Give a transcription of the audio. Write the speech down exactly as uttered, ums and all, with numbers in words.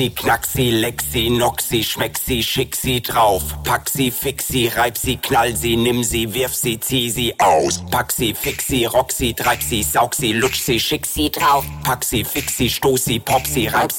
Knack sie, leck sie, knock sie, schmeck sie, schick sie drauf. Pack sie, fix sie, reib sie, knall sie, nimm sie, wirf sie, zieh sie aus. Pack sie, fix sie, rock sie, treib sie, saug sie, lutsch sie, schick sie drauf. Pack sie, fix sie, stoß sie, pop sie, reib sie.